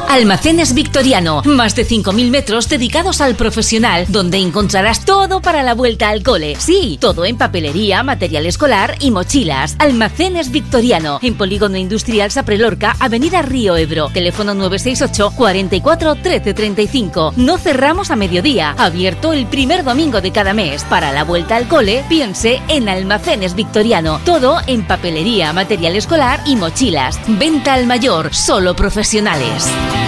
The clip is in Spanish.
Almacenes Victoriano, más de 5.000 metros dedicados al profesional, donde encontrarás todo para la vuelta al cole. Sí, todo en papelería, material escolar y mochilas. Almacenes Victoriano, en Polígono Industrial Saprelorca, Avenida Río Ebro. Teléfono 968 44 13 35. No cerramos a mediodía. Abierto el primer domingo de cada mes. Para la vuelta al cole, piense en Almacenes Victoriano. Todo en papelería, material escolar y mochilas. Venta al mayor, solo profesionales.